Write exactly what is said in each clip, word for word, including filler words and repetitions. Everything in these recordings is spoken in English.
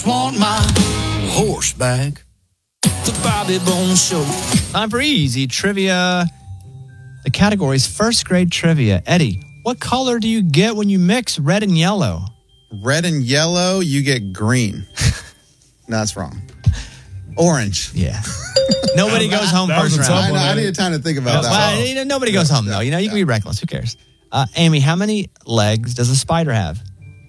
want my horse back. The Bobby Bones Show. Time for easy trivia. The category is first grade trivia. Eddie, what color do you get when you mix red and yellow? Red and yellow, you get green. No, that's wrong. Orange. Yeah. Nobody goes home That was first a round. tough I, know, one, I Eddie. need time to think about that. Well, you know, nobody goes home, though. You know, you can be reckless. Who cares? Uh, Amy, how many legs does a spider have?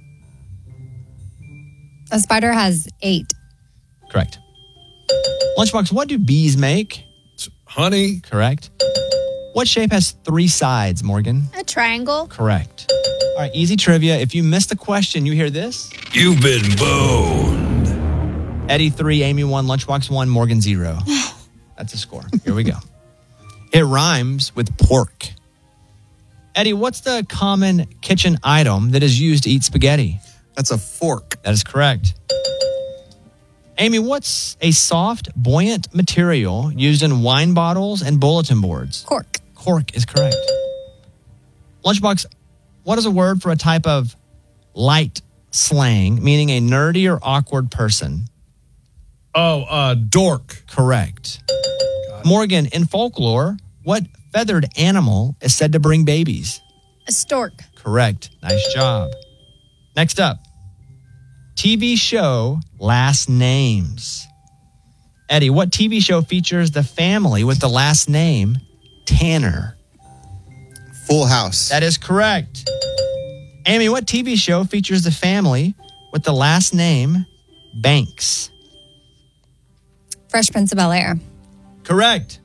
A spider has eight. Correct. Lunchbox, what do bees make? Honey. Correct. What shape has three sides, Morgan? A triangle. Correct. All right, easy trivia. If you missed the question, you hear this. You've been boned. Eddie three, Amy one, Lunchbox one, Morgan zero. That's a score. Here we go. It rhymes with pork. Eddie, what's the common kitchen item that is used to eat spaghetti? That's a fork. That is correct. Amy, what's a soft, buoyant material used in wine bottles and bulletin boards? Cork. Cork is correct. Lunchbox, what is a word for a type of light slang, meaning a nerdy or awkward person? Oh, uh, dork. Correct. Morgan, in folklore, what feathered animal is said to bring babies? A stork. Correct. Nice job. Next up, T V show last names. Eddie, what T V show features the family with the last name Tanner? Full House. That is correct. Amy, what T V show features the family with the last name Banks? Fresh Prince of Bel-Air. Correct.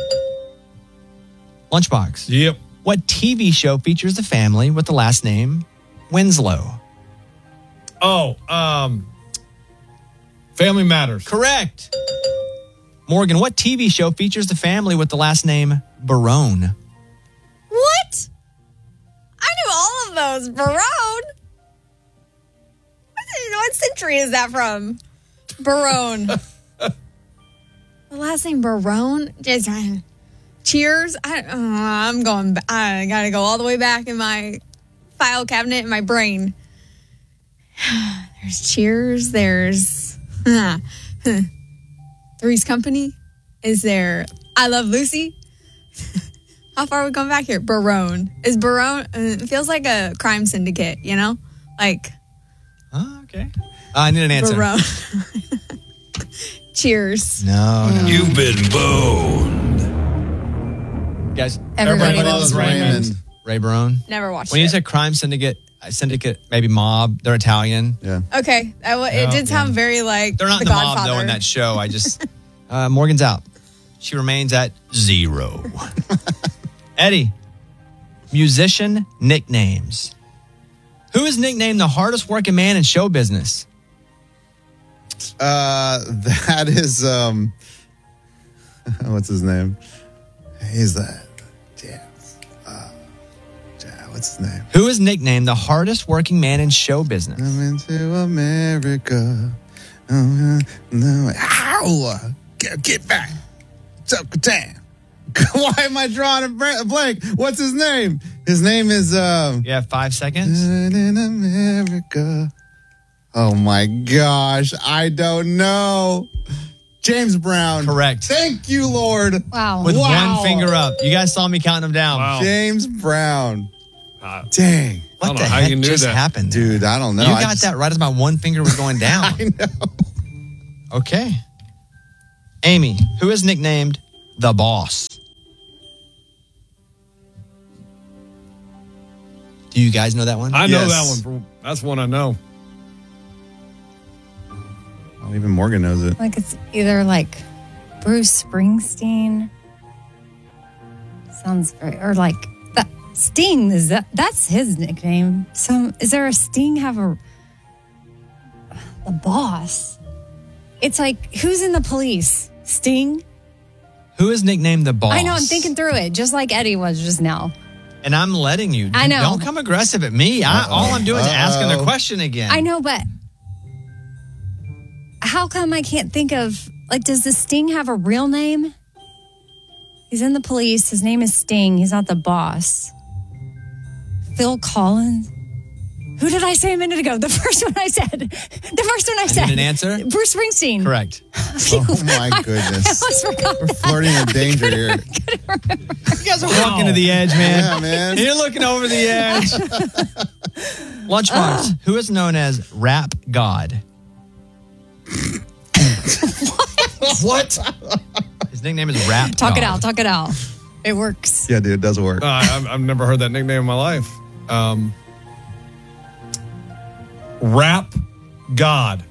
Lunchbox. Yep. What T V show features the family with the last name Winslow? Oh, um, Family Matters. Correct. Morgan, what T V show features the family with the last name Barone? What? I knew all of those. Barone? What, what century is that from? Barone. The last name Barone? Just, Cheers? I, uh, I'm going, I got to go all the way back in my file cabinet in my brain. There's Cheers. There's uh, Three's Company. Is there I Love Lucy? How far are we going back here? Barone. Is Barone, uh, it feels like a crime syndicate, you know? Like. Oh, okay. Uh, I need an answer. Barone. Cheers. No, no. You've been boned. Guys, Everybody, Everybody loves loves Raymond. Raymond. Ray Barone. Never watched When it. you said crime syndicate, syndicate, maybe mob, they're Italian. Yeah. Okay. I, well, it Oh, did sound very like They're not the in the mob, Godfather. though, in that show. I just, uh, Morgan's out. She remains at zero. Eddie, musician nicknames. Who is nicknamed the hardest working man in show business? Uh, that is, um, what's his name? He's that. Yeah. Uh, yeah, what's his name? Who is nicknamed the hardest working man in show business? Coming to America. Oh, no. Ow! Get, get back. What's up, Catan? Why am I drawing a br- blank? What's his name? His name is, um... You have five seconds. in America. Oh, my gosh. I don't know. James Brown. Correct. Thank you, Lord. Wow. With Wow. one finger up. You guys saw me counting them down. Wow. James Brown. Uh, Dang. I What don't the know how heck you knew just that. happened there? Dude, I don't know. You I got just- that right as my one finger was going down. I know. Okay. Amy, who is nicknamed the boss? Do you guys know that one? I know Yes. that one. For, that's one I know. Oh, even Morgan knows it. Like it's either like Bruce Springsteen. Sounds very, or like that Sting is that that's his nickname. Some is there a Sting have a the boss? It's like who's in the police? Sting? Who is nicknamed the boss? I know, I'm thinking through it, just like Eddie was just now. And I'm letting you. I know. Don't come aggressive at me. I, all I'm doing is asking the Uh-oh. question again. I know, but how come I can't think of like does the Sting have a real name? He's in the police. His name is Sting. He's not the boss. Phil Collins. Who did I say a minute ago? The first one I said. The first one I, I said. need an answer? Bruce Springsteen. Correct. Phew. Oh, my I- goodness. I almost forgot We're that. flirting with danger here. You guys are walking to the edge, man. Yeah, man. You're looking over the edge. Lunchbox, who is known as Rap God? What? His nickname is Rap Talk God. it out. Talk it out. It works. Yeah, dude, it does work. Uh, I've, I've never heard that nickname in my life. Um, Rap God.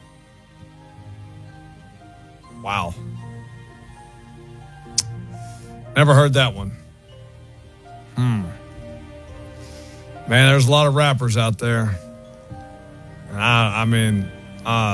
Wow. Never heard that one. Hmm. Man, there's a lot of rappers out there. I, I mean, uh,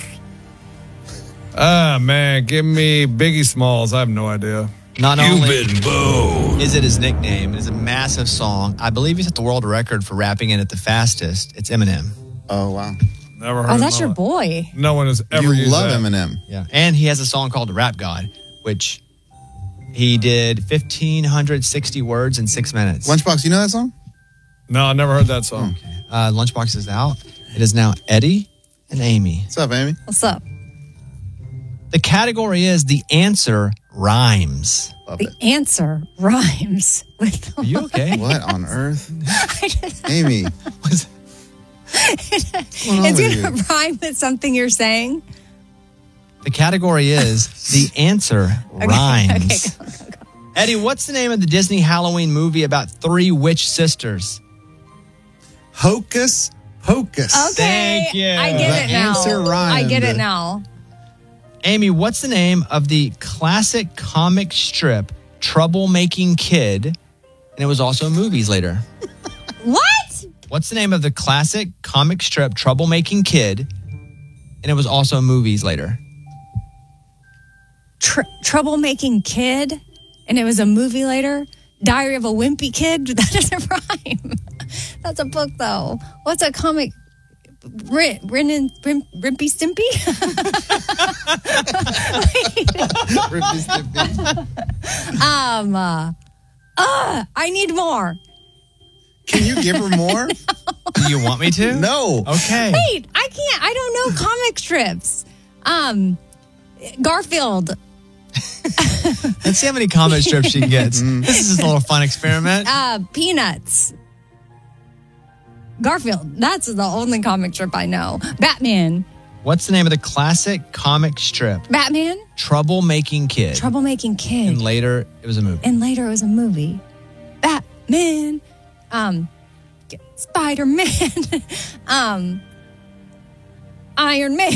ah, man, give me Biggie Smalls. I have no idea. Not only been boned. is it his nickname, it is a massive song. I believe he set the world record for rapping it at the fastest. It's Eminem. Oh, wow. Never heard Oh, of that's my your life. boy. No one has ever You used love that. Eminem. Yeah. And he has a song called Rap God, which he did one thousand five hundred sixty words in six minutes. Lunchbox, you know that song? No, I never heard that song. Uh, Lunchbox is out. It is now Eddie and Amy. What's up, Amy? What's up? The category is the answer rhymes. Love The it. answer rhymes with. Are you okay? What on earth? Amy. Was- What's going on It's with going you? to rhyme with something you're saying. The category is the answer rhymes. Okay, go, go, go. Eddie, what's the name of the Disney Halloween movie about three witch sisters? Hocus Pocus. Okay. Thank you. I get The it now. answer I get rhymed. it now. Amy, what's the name of the classic comic strip Troublemaking Kid? And it was also movies later. What? What's the name of the classic comic strip Troublemaking Kid? And it was also movies later. Tr- troublemaking kid, and it was a movie later. Diary of a Wimpy Kid. That doesn't rhyme. That's a book, though. What's a comic? Rin, Rin and Rim, Rimpy Stimpy. um. Uh, uh, I need more. Can you give her more? Do you want me to? No. Okay. Wait, I can't. I don't know comic strips. Um, Garfield. Let's see how many comic strips she gets. This is just a little fun experiment. Uh, Peanuts. Garfield. That's the only comic strip I know. Batman. What's the name of the classic comic strip Batman. Troublemaking Kid? Troublemaking Kid. And later, it was a movie. And later it was a movie. Batman. Um, Spider Man. um, Iron Man.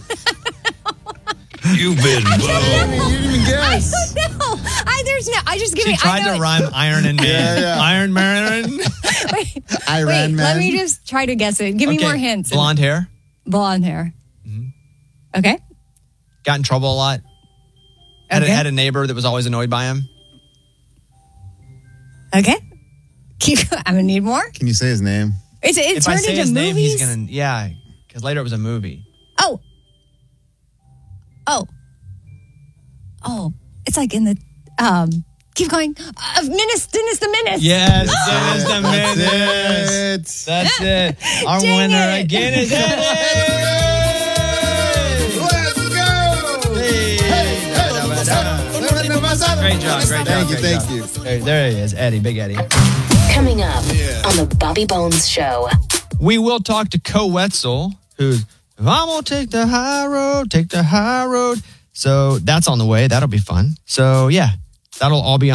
You've been boned. You didn't even guess. no, I there's no. I just give She me. tried I know to it- rhyme Iron and Man. Yeah, yeah. Iron Man. Wait, Iron wait, Man. let me just try to guess it. Give me Okay, more hints. Blonde hair. Blonde hair. Okay. Got in trouble a lot. Had, Okay. a, had a neighbor that was always annoyed by him. Okay. Keep. I'm gonna need more. Can you say his name? It's it If I turned say into his movies. name, he's gonna yeah. Because later it was a movie. Oh. Oh. Oh. It's like in the um. Keep going. Uh, Menace, Dennis the Menace. Yes, Dennis the That's Menace. it. That's it. Our Dang winner it. again is Eddie. Let's go. Great job, great job. Thank you, great thank job. you. There, there he is, Eddie, Big Eddie. Coming up on the Bobby Bones Show. We will talk to Co Wetzel, who's, if I'm going to take the high road, take the high road. So that's on the way. That'll be fun. So, yeah, that'll all be on.